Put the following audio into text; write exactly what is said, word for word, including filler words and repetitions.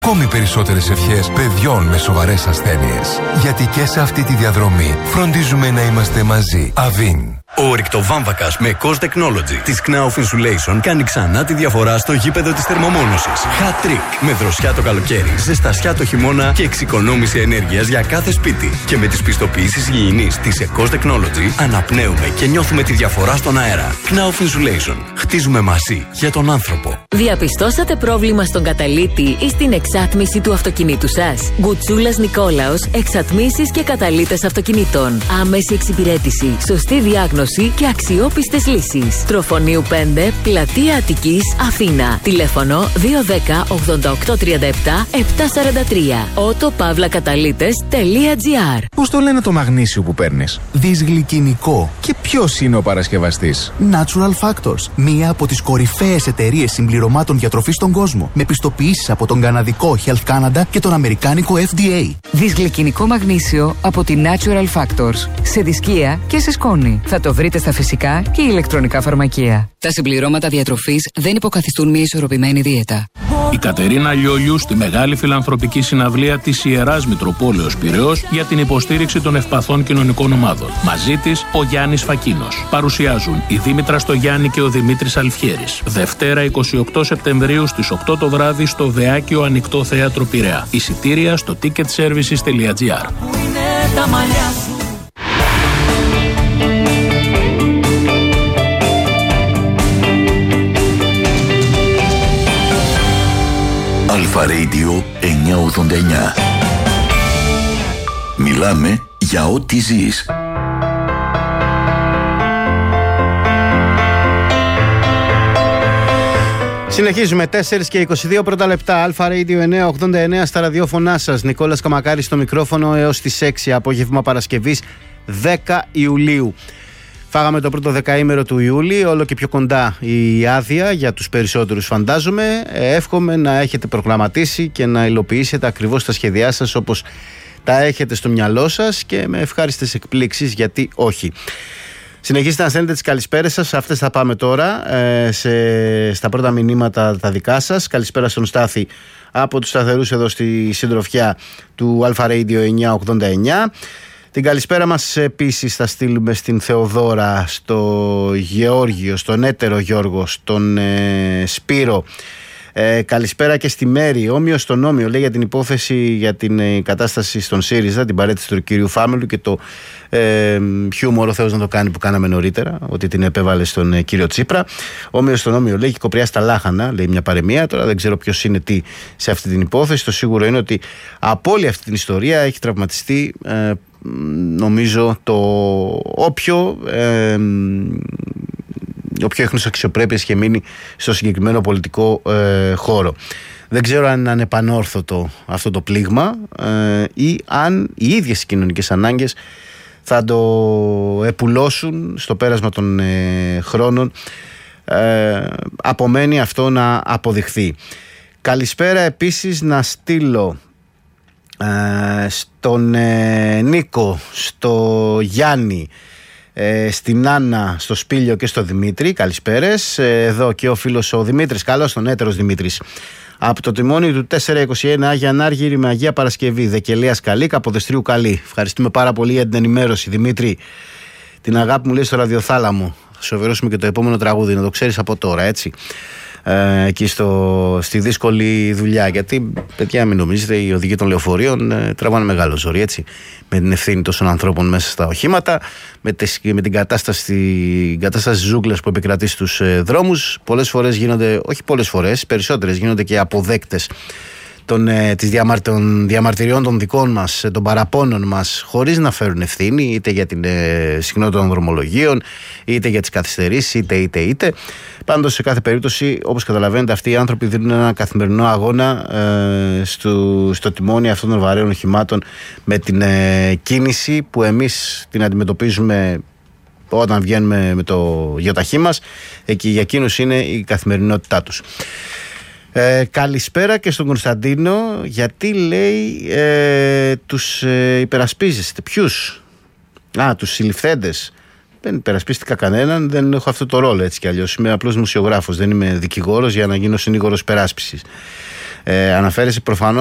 Ακόμη περισσότερες ευχές παιδιών με σοβαρές ασθένειες. Γιατί και σε αυτή τη διαδρομή φροντίζουμε να είμαστε μαζί. Αβίν. Ο ρηκτοβάμβακας με Cos Technology της Knauf Insulation κάνει ξανά τη διαφορά στο γήπεδο της θερμομόνωσης. Hat trick με δροσιά το καλοκαίρι, ζεστασιά το χειμώνα και εξοικονόμηση ενέργειας για κάθε σπίτι. Και με τις πιστοποιήσεις υγιεινής της Cos Technology αναπνέουμε και νιώθουμε τη διαφορά στον αέρα. Knauf Insulation. Χτίζουμε μαζί για τον άνθρωπο. Διαπιστώσατε πρόβλημα στον καταλύτη ή στην εξάτμιση του αυτοκινήτου σας? Γκουτσούλας Νικόλαος, εξατμίσεις και καταλύτες αυτοκινήτων. Άμεση εξυπηρέτηση, σωστή διάγνωση και αξιόπιστες λύσεις. Τροφονίου πέντε, Πλατεία Αττικής, Αθήνα. Τηλέφωνο δύο ένα μηδέν ογδόντα οκτώ τριάντα επτά επτακόσια σαράντα τρία. ότο παύλα καταλύτες τελεία τζι άρ. Πώς το λένε το μαγνήσιο που παίρνεις? Δυσγλυκινικό. Και ποιος είναι ο παρασκευαστής? Natural Factors. Μία από τις κορυφαίες εταιρείες συμπληρωμάτων διατροφής στον κόσμο. Με πιστοποιήσεις από τον καναδικό Health Canada και τον αμερικάνικο εφ ντι έι. Δυσγλυκινικό μαγνήσιο από τη Natural Factors. Σε δισκία και σε σκόνη. Θα το βρείτε στα φυσικά και ηλεκτρονικά φαρμακεία. Τα συμπληρώματα διατροφής δεν υποκαθιστούν μια ισορροπημένη δίαιτα. Η Κατερίνα Λιόλιου στη μεγάλη φιλανθρωπική συναυλία της Ιεράς Μητροπόλεως Πειραιώς για την υποστήριξη των ευπαθών κοινωνικών ομάδων. Μαζί της ο Γιάννης Φακίνος. Παρουσιάζουν η Δήμητρα Στογιάννη και ο Δημήτρης Αλφιέρης. Δευτέρα εικοστή ογδόη Σεπτεμβρίου στις οκτώ το βράδυ στο Βεάκιο Ανοιχτό Θέατρο Πειραιά. Εισιτήρια στο ticket services τελεία τζι άρ. Αλφα Radio εννιακόσια ογδόντα εννιά. Μιλάμε για ό,τι ζεις. Συνεχίζουμε τέσσερα και είκοσι δύο πρώτα λεπτά. Αλφα Radio εννιακόσια ογδόντα εννιά στα ραδιόφωνά σας. Νικόλας Καμακάρης στο μικρόφωνο έως τις έξι απόγευμα Παρασκευής δέκα Ιουλίου. Φάγαμε το πρώτο δεκαήμερο του Ιούλη, όλο και πιο κοντά η άδεια για τους περισσότερους φαντάζομαι. Εύχομαι να έχετε προγραμματίσει και να υλοποιήσετε ακριβώς τα σχέδιά σας όπως τα έχετε στο μυαλό σας και με ευχάριστες εκπλήξεις, γιατί όχι. Συνεχίστε να στέλνετε τις καλησπέρες σας, αυτές θα πάμε τώρα ε, σε, στα πρώτα μηνύματα τα δικά σας. Καλησπέρα στον Στάθη από τους σταθερούς εδώ στη συντροφιά του Αλφα Radio εννιακόσια ογδόντα εννιά. Την καλησπέρα μας επίσης θα στείλουμε στην Θεοδόρα, στο Γεώργιο, στον έτερο Γιώργο, στον ε, Σπύρο. Ε, καλησπέρα και στη Μέρη, Όμοιο στον Όμοιο, λέει για την υπόθεση για την ε, κατάσταση στον ΣΥΡΙΖΑ, την παρέτηση του κυρίου Φάμελου και το ε, χιούμορ ο Θεός να το κάνει που κάναμε νωρίτερα, ότι την επέβαλε στον ε, κύριο Τσίπρα. Όμοιο στον Όμοιο, λέει, και κοπριά στα λάχανα, λέει μια παρεμία. Τώρα δεν ξέρω ποιος είναι τι σε αυτή την υπόθεση. Το σίγουρο είναι ότι από όλη αυτή την ιστορία έχει τραυματιστεί ε, νομίζω το όποιο ε, όποιο έχνος αξιοπρέπειας είχε μείνει στο συγκεκριμένο πολιτικό ε, χώρο. Δεν ξέρω αν είναι ανεπανόρθωτο αυτό το πλήγμα ε, ή αν οι ίδιες οι κοινωνικές ανάγκες θα το επουλώσουν στο πέρασμα των ε, χρόνων. Ε, απομένει αυτό να αποδειχθεί. Καλησπέρα επίσης να στείλω ε, στον ε, Νίκο, στο Γιάννη, Ε, στην Άννα, στο Σπήλιο και στο Δημήτρη. Καλησπέρες. Ε, εδώ και ο φίλος ο Δημήτρης. Καλώς τον, έτερος Δημήτρης. Από το τιμόνι του τετρακόσια είκοσι ένα, Άγια Ανάργυρη με Αγία Παρασκευή. Δεκελίας καλή, Καποδεστρίου καλή. Ευχαριστούμε πάρα πολύ για την ενημέρωση, Δημήτρη. Την αγάπη μου λέει στο ραδιοθάλαμο. Θα σου αφιερώσουμε και το επόμενο τραγούδι, να το ξέρεις από τώρα, έτσι. Ε, εκεί στο, στη δύσκολη δουλειά. Γιατί, παιδιά, μην νομίζετε, οι οδηγοί των λεωφορείων ε, τραβάνε μεγάλο ζόρι, έτσι. Με την ευθύνη τόσων ανθρώπων μέσα στα οχήματα, με, τις, με την κατάσταση, την κατάσταση ζούγκλας που επικρατεί στους ε, δρόμους. Πολλές φορές γίνονται, όχι πολλές φορές, περισσότερες γίνονται και αποδέκτες των, ε, της διαμαρ, των διαμαρτυριών των δικών μας, των παραπώνων μας, χωρίς να φέρουν ευθύνη, είτε για την ε, συχνότητα των δρομολογίων, είτε για τις καθυστερήσεις, είτε, είτε, είτε. Πάντως, σε κάθε περίπτωση, όπως καταλαβαίνετε, αυτοί οι άνθρωποι δίνουν ένα καθημερινό αγώνα ε, στο, στο τιμόνι αυτών των βαρέων οχημάτων με την ε, κίνηση που εμείς την αντιμετωπίζουμε όταν βγαίνουμε με το γεωταχή μας. Εκεί για εκείνους είναι η καθημερινότητά τους. Ε, καλησπέρα και στον Κωνσταντίνο, γιατί λέει ε, τους ε, υπερασπίζεστε. Ποιους? Α, τους συλληφθέντες. Δεν υπερασπίστηκα κανέναν, δεν έχω αυτό το ρόλο έτσι κι αλλιώς. Είμαι απλός δημοσιογράφος, δεν είμαι δικηγόρος για να γίνω συνήγορος υπεράσπισης. ε, αναφέρεσαι προφανώς